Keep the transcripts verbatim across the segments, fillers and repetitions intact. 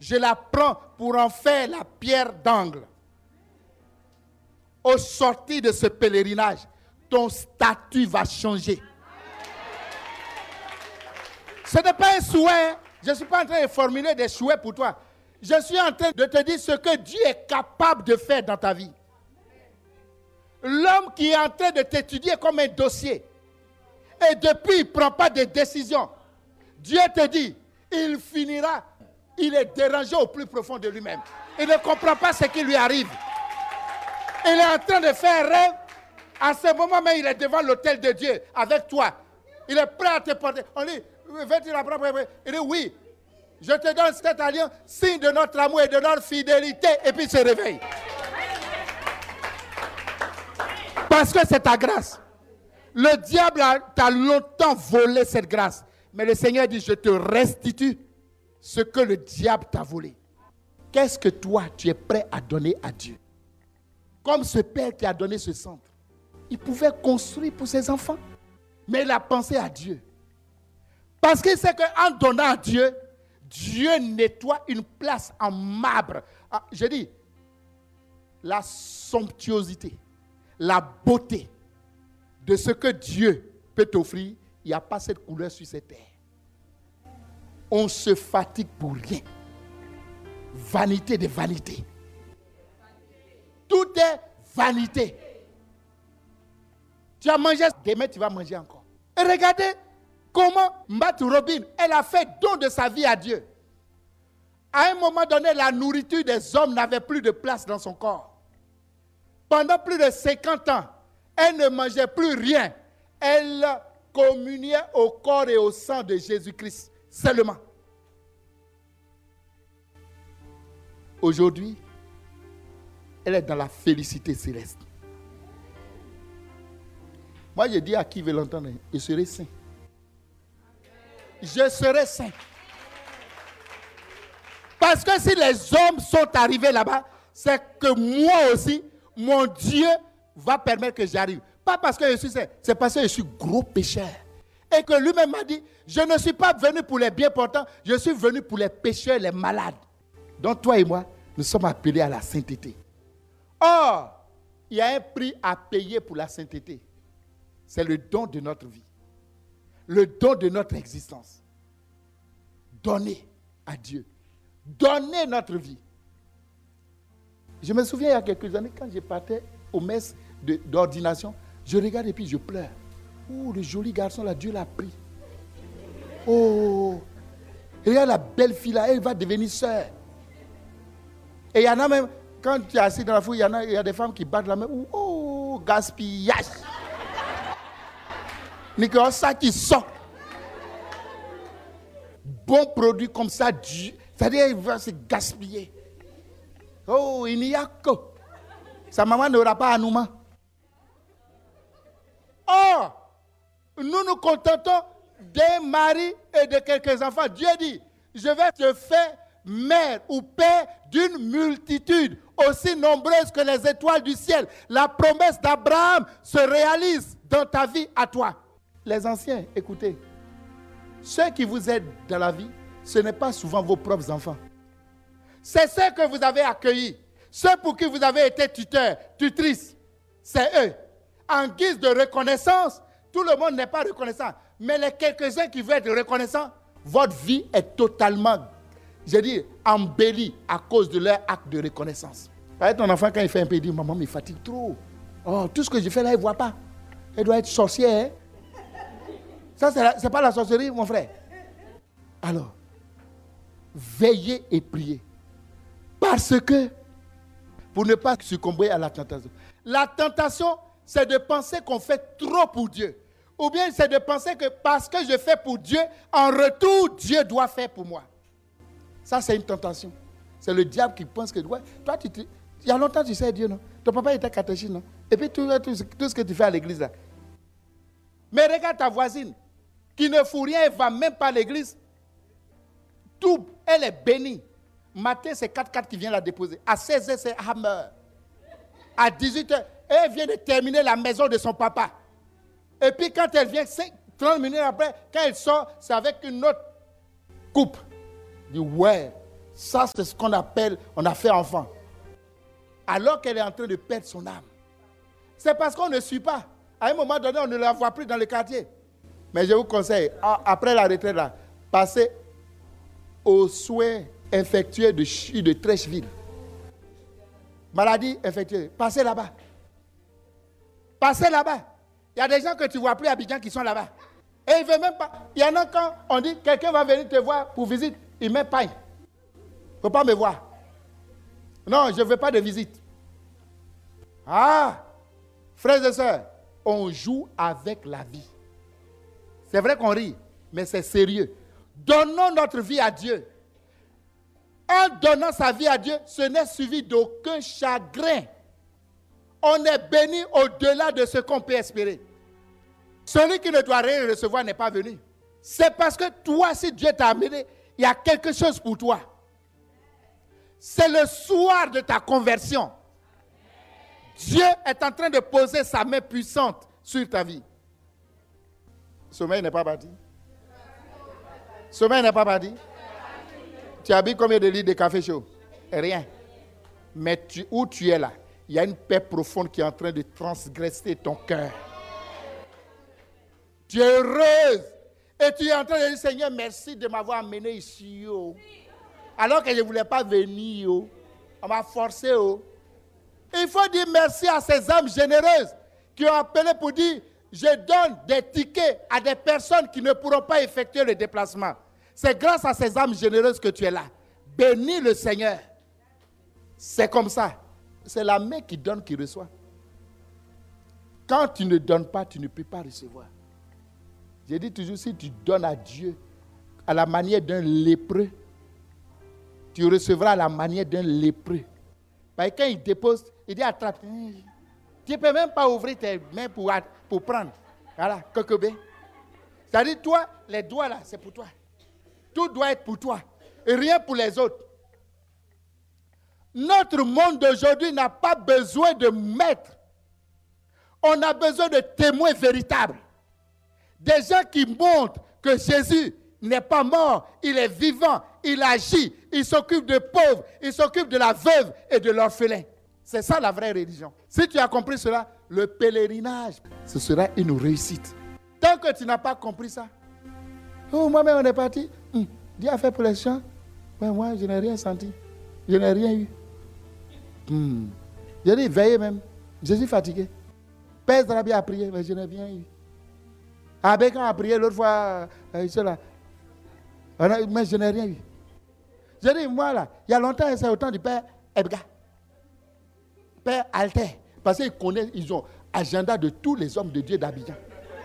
je la prends pour en faire la pierre d'angle. Au sortir de ce pèlerinage, ton statut va changer. Ce n'est pas un souhait. Je ne suis pas en train de formuler des souhaits pour toi. Je suis en train de te dire ce que Dieu est capable de faire dans ta vie. L'homme qui est en train de t'étudier comme un dossier, et depuis, il ne prend pas de décision. Dieu te dit, il finira, il est dérangé au plus profond de lui-même. Il ne comprend pas ce qui lui arrive. Il est en train de faire un rêve. À ce moment même, il est devant l'autel de Dieu avec toi. Il est prêt à te porter. On dit, veux-tu la prendre? Il dit, oui. Je te donne cette alliance, signe de notre amour et de notre fidélité. Et puis il se réveille. Parce que c'est ta grâce. Le diable t'a longtemps volé cette grâce. Mais le Seigneur dit, je te restitue ce que le diable t'a volé. Qu'est-ce que toi, tu es prêt à donner à Dieu? Comme ce père qui a donné ce centre. Il pouvait construire pour ses enfants. Mais il a pensé à Dieu. Parce qu'il sait qu'en donnant à Dieu, Dieu nettoie une place en marbre. Ah, je dis, la somptuosité, la beauté de ce que Dieu peut t'offrir, il n'y a pas cette couleur sur cette terre. On se fatigue pour rien. Vanité de vanité. Tout est vanité. Tu as mangé, demain tu vas manger encore. Et regardez comment Mbatou Robin, elle a fait don de sa vie à Dieu. À un moment donné, la nourriture des hommes n'avait plus de place dans son corps. Pendant plus de cinquante ans, elle ne mangeait plus rien. Elle communiait au corps et au sang de Jésus-Christ seulement. Aujourd'hui, elle est dans la félicité céleste. Moi, je dis à qui veut l'entendre, je serai saint. Je serai saint. Parce que si les hommes sont arrivés là-bas, c'est que moi aussi, mon Dieu va permettre que j'arrive. Pas parce que je suis saint, c'est parce que je suis gros pécheur. Et que lui-même m'a dit, je ne suis pas venu pour les bien portants, je suis venu pour les pécheurs, les malades. Donc toi et moi, nous sommes appelés à la sainteté. Or, il y a un prix à payer pour la sainteté. C'est le don de notre vie. Le don de notre existence. Donner à Dieu. Donner notre vie. Je me souviens il y a quelques années, quand je partais aux messes de, d'ordination, je regarde et puis je pleure. Oh, le joli garçon là, Dieu l'a pris. Oh, regarde la belle fille là, elle va devenir sœur. Et il y en a même, quand tu es assis dans la foule, il y en a, il y a des femmes qui battent la main. Oh, gaspillage. Nicolas, ça qui sort. Bon produit comme ça, c'est-à-dire il va se gaspiller. Oh, il n'y a que. Sa maman n'aura pas à nous. Or, nous nous contentons d'un mari et de quelques enfants. Dieu dit, je vais te faire mère ou père d'une multitude aussi nombreuse que les étoiles du ciel. La promesse d'Abraham se réalise dans ta vie à toi. Les anciens, écoutez, ceux qui vous aident dans la vie, ce n'est pas souvent vos propres enfants. C'est ceux que vous avez accueillis, ceux pour qui vous avez été tuteur, tutrice. C'est eux. En guise de reconnaissance, tout le monde n'est pas reconnaissant. Mais les quelques-uns qui veulent être reconnaissants, votre vie est totalement, je dis, embellie à cause de leur acte de reconnaissance. Par ton enfant, quand il fait un peu, il dit, maman, il fatigue trop. Oh, tout ce que je fais là, il ne voit pas. Elle doit être sorcière. Hein? Ça, ce n'est pas la sorcellerie, mon frère. Alors, veillez et priez. Parce que, pour ne pas succomber à la tentation. La tentation, c'est de penser qu'on fait trop pour Dieu. Ou bien c'est de penser que parce que je fais pour Dieu, en retour, Dieu doit faire pour moi. Ça, c'est une tentation. C'est le diable qui pense que... Ouais, toi, tu, tu, il y a longtemps, tu sais Dieu, non? Ton papa était catéchiste, non? Et puis, tout, tout, tout ce que tu fais à l'église, là. Mais regarde ta voisine, qui ne fout rien, elle ne va même pas à l'église. Tout, elle est bénie. Matin, c'est quatre quatre qui vient la déposer. À seize heures, c'est Hammer. À dix-huit heures, elle vient de terminer la maison de son papa. Et puis quand elle vient, trente minutes après, quand elle sort, c'est avec une autre coupe. Elle dit, ouais, Ça, c'est ce qu'on appelle, on a fait enfant. Alors qu'elle est en train de perdre son âme. C'est parce qu'on ne suit pas. À un moment donné, on ne la voit plus dans le quartier. Mais je vous conseille, après la retraite, là, passez aux soins infectieux de, Ch- de Trècheville. Maladie infectieuse, passez là-bas. Passez là-bas. Il y a des gens que tu ne vois plus à Abidjan qui sont là-bas. Et il ne veut même pas. Il y en a quand on dit quelqu'un va venir te voir pour visite, il met paille. Il ne faut pas me voir. Non, je ne veux pas de visite. Ah, frères et sœurs, on joue avec la vie. C'est vrai qu'on rit, mais c'est sérieux. Donnons notre vie à Dieu. En donnant sa vie à Dieu, ce n'est suivi d'aucun chagrin. On est béni au-delà de ce qu'on peut espérer. Celui qui ne doit rien recevoir n'est pas venu. C'est parce que toi, si Dieu t'a amené, il y a quelque chose pour toi. C'est le soir de ta conversion. Dieu est en train de poser sa main puissante sur ta vie. Sommeil n'est pas parti. Sommeil n'est pas parti. Tu habites combien de litres de café chaud? Rien. Mais tu, où tu es là, il y a une paix profonde qui est en train de transgresser ton cœur. Tu es heureuse. Et tu es en train de dire, Seigneur, merci de m'avoir amené ici. Oh. Alors que je ne voulais pas venir. Oh. On m'a forcé. Oh. Il faut dire merci à ces âmes généreuses qui ont appelé pour dire, je donne des tickets à des personnes qui ne pourront pas effectuer le déplacement. C'est grâce à ces âmes généreuses que tu es là. Bénis le Seigneur. C'est comme ça. C'est la main qui donne qui reçoit. Quand tu ne donnes pas, tu ne peux pas recevoir. J'ai dit toujours, si tu donnes à Dieu à la manière d'un lépreux, tu recevras à la manière d'un lépreux. Parce que quand il dépose, il dit attrape. Tu ne peux même pas ouvrir tes mains pour, pour prendre. Voilà, coquebé. C'est-à-dire, toi, les doigts là, c'est pour toi. Tout doit être pour toi. Et rien pour les autres. Notre monde d'aujourd'hui n'a pas besoin de maîtres. On a besoin de témoins véritables. Des gens qui montrent que Jésus n'est pas mort, il est vivant, il agit, il s'occupe des pauvres, il s'occupe de la veuve et de l'orphelin. C'est ça la vraie religion. Si tu as compris cela, le pèlerinage, ce sera une réussite. Tant que tu n'as pas compris ça, oh, moi-même on est parti, hum, Dieu a fait pour les champs, mais moi je n'ai rien senti, je n'ai rien eu. Hum. J'ai dit, veillez même, je suis fatigué. Père Zarabi a prié, mais je n'ai rien eu. Abékan a prié l'autre fois, euh, cela. Mais je n'ai rien eu. J'ai dit, moi là, il y a longtemps, c'est au temps du Père Ebga. Père Alter. Parce qu'ils connaissent, ils ont agenda de tous les hommes de Dieu d'Abidjan.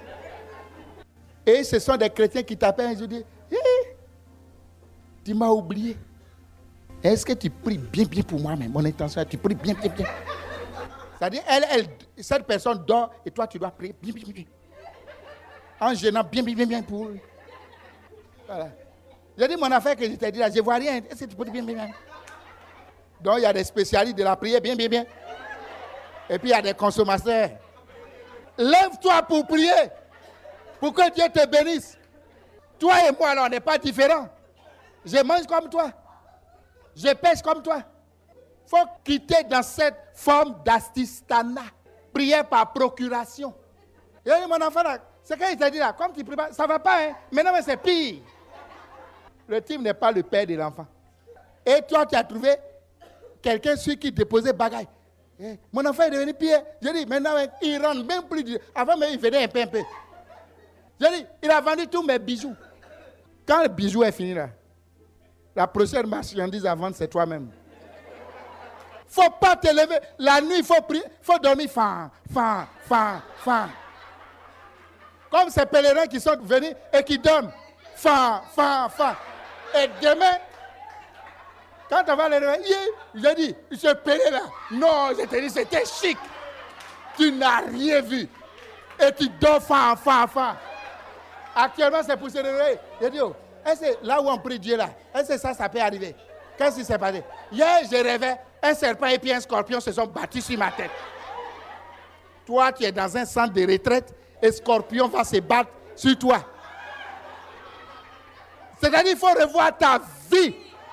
Et ce sont des chrétiens qui t'appellent et je dis, hey, tu m'as oublié. Est-ce que tu pries bien, bien pour moi, mais mon intention, tu pries bien, bien, bien. C'est-à-dire, elle, elle, cette personne dort et toi, tu dois prier bien, bien, bien. En gênant bien, bien, bien, bien pour eux. Voilà. J'ai dit mon affaire que je t'ai dit là, je ne vois rien. Est-ce que tu peux dire bien, bien, bien? Donc, il y a des spécialistes de la prière bien, bien, bien. Et puis, il y a des consommateurs. Lève-toi pour prier. Pour que Dieu te bénisse. Toi et moi, là, on n'est pas différents. Je mange comme toi. Je pêche comme toi. Il faut quitter dans cette forme d'astistana. Prière par procuration. Et mon enfant, là, c'est quand il t'a dit là, comme tu pries pas, ça ne va pas, hein. Maintenant, mais c'est pire. Le type n'est pas le père de l'enfant. Et toi, tu as trouvé quelqu'un sur qui déposait bagaille. Eh, mon enfant est devenu pire. Je dis, maintenant, il rentre même plus. Du... Avant, mais il venait un peu, un peu. Je dis, il a vendu tous mes bijoux. Quand le bijou est fini là, la prochaine marchandise à vendre, c'est toi-même. Il ne faut pas te lever. La nuit, il faut prier. Il faut dormir fan, fan, fan, fan. Comme ces pèlerins qui sont venus et qui dorment. Fan, fan, fan. Et demain, quand on va les réveiller, je dis, ce pèlerin là, non, je te dis, c'était chic. Tu n'as rien vu. Et tu dors fan, fan, fan. Actuellement, c'est pour se réveiller. Je dis, oh, est-ce que là où on prie Dieu là, est-ce que ça, ça peut arriver? Qu'est-ce qui s'est passé? Hier, je rêvais, un serpent et puis un scorpion se sont battus sur ma tête. Toi, tu es dans un centre de retraite et scorpion va se battre sur toi. C'est-à-dire qu'il faut revoir ta vie.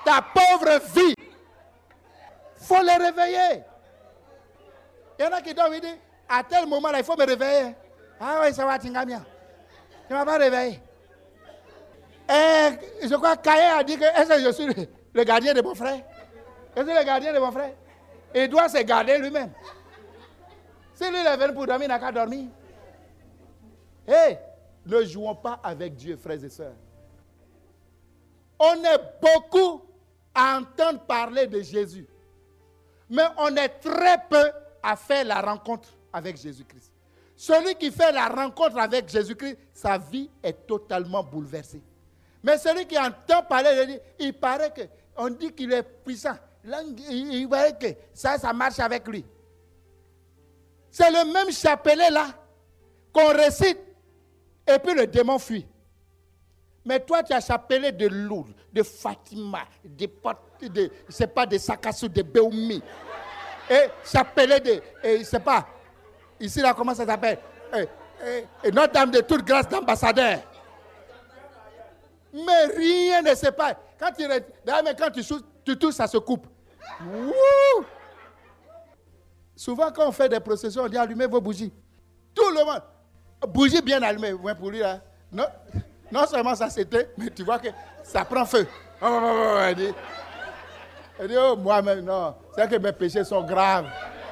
ta pauvre vie. Il faut les réveiller. Il y en a qui doivent dire, à tel moment là, il faut me réveiller. Ah oui, ça va, Tingamia. Tu ne m'as pas réveillé. Et je crois que Caïn a dit que est-ce que je suis le, le gardien de mon frère? Est-ce que je suis le gardien de mon frère? Il doit se garder lui-même. Si lui il est venu pour dormir, il n'a qu'à dormir. Hé, hey, ne jouons pas avec Dieu, frères et sœurs. On est beaucoup à entendre parler de Jésus. Mais on est très peu à faire la rencontre avec Jésus-Christ. Celui qui fait la rencontre avec Jésus-Christ, sa vie est totalement bouleversée. Mais celui qui entend parler de lui, il paraît que, on dit qu'il est puissant. Là, il, il paraît que ça, ça marche avec lui. C'est le même chapelet là qu'on récite et puis le démon fuit. Mais toi, tu as chapelé de Lourdes, de Fatima, de, de, de je sais pas, de Sakassou, de Béoumi. Et chapelé de, et, je sais pas, ici là, comment ça s'appelle? Et, et, et Notre-Dame de toute grâce d'ambassadeur. Mais rien ne se passe. Quand tu, mais quand tu, tu touches, ça se coupe. Wouh! Souvent, quand on fait des processions, on dit allumez vos bougies. Tout le monde. Bougie bien allumée. Ouais, pour lui, là. Non, non seulement ça s'éteint, mais tu vois que ça prend feu. Oh, oh, oh, elle dit, elle dit oh, moi-même, non. C'est que mes péchés sont graves.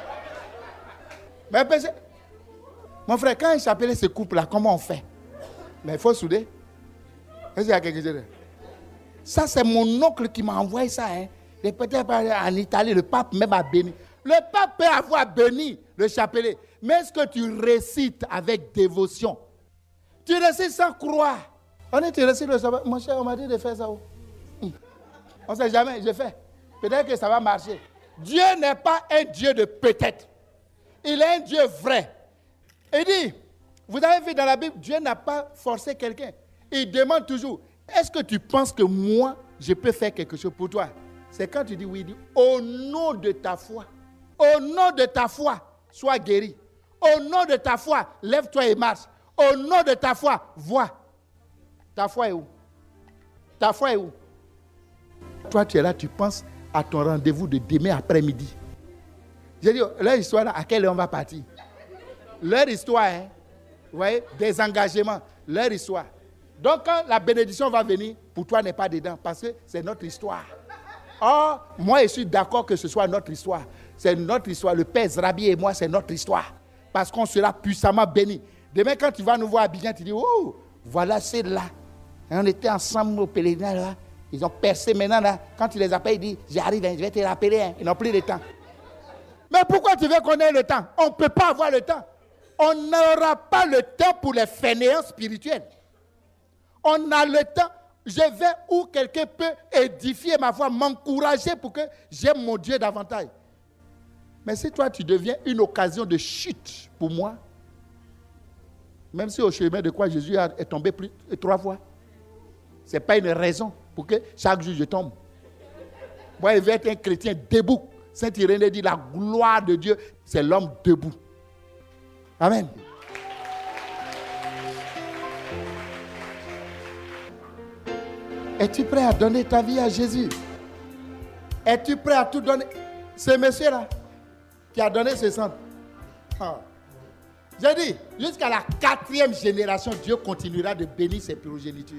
Mes péchés. Mon frère, quand un chapelet se coupe là, comment on fait? Mais il faut souder. Est-ce qu'il y a quelque chose? Ça, c'est mon oncle qui m'a envoyé ça. Hein. Peut-être en Italie, le pape même a béni. Le pape peut avoir béni le chapelet. Mais est-ce que tu récites avec dévotion? Tu récites sans croire. On est, tu récites le chapelet. Mon cher, on m'a dit de faire ça. Hum. On ne sait jamais, je fais. Peut-être que ça va marcher. Dieu n'est pas un Dieu de peut-être. Il est un Dieu vrai. Il dit, vous avez vu dans la Bible, Dieu n'a pas forcé quelqu'un. Il demande toujours, est-ce que tu penses que moi, je peux faire quelque chose pour toi? C'est quand tu dis oui, il dit, au nom de ta foi, au nom de ta foi, sois guéri. Au nom de ta foi, lève-toi et marche. Au nom de ta foi, vois. Ta foi est où? Ta foi est où? Toi, tu es là, tu penses à ton rendez-vous de demain après-midi. J'ai dit, leur histoire, à quelle heure on va partir? Leur histoire, hein, vous voyez, des engagements, leur histoire. Donc, quand la bénédiction va venir, pour toi, n'est pas dedans, parce que c'est notre histoire. Or, moi, je suis d'accord que ce soit notre histoire. C'est notre histoire. Le Père Zrabi et moi, c'est notre histoire. Parce qu'on sera puissamment bénis. Demain, quand tu vas nous voir à Abidjan, tu dis, oh, voilà, c'est là. Et on était ensemble au pèlerinage, là. Ils ont percé maintenant, là. Quand tu les appelles, ils disent, j'arrive, hein, je vais te rappeler. Hein. Ils n'ont plus de temps. Mais pourquoi tu veux qu'on ait le temps? On ne peut pas avoir le temps. On n'aura pas le temps pour les fainéants spirituels. On a le temps. Je vais où quelqu'un peut édifier ma foi, m'encourager pour que j'aime mon Dieu davantage. Mais si toi, tu deviens une occasion de chute pour moi, même si au chemin de quoi Jésus est tombé plus, trois fois, ce n'est pas une raison pour que chaque jour je tombe. Moi, je vais être un chrétien debout. Saint Irénée dit, la gloire de Dieu, c'est l'homme debout. Amen. Es-tu prêt à donner ta vie à Jésus? Es-tu prêt à tout donner? Ce monsieur-là, qui a donné ce sang. Ah. J'ai dit, jusqu'à la quatrième génération, Dieu continuera de bénir ses progénitures.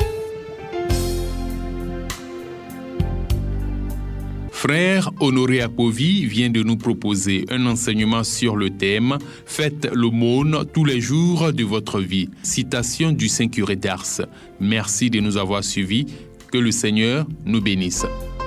Frère Honoré Apovi vient de nous proposer un enseignement sur le thème « Faites l'aumône tous les jours de votre vie ». Citation du Saint-Curé d'Ars. Merci de nous avoir suivis. Que le Seigneur nous bénisse.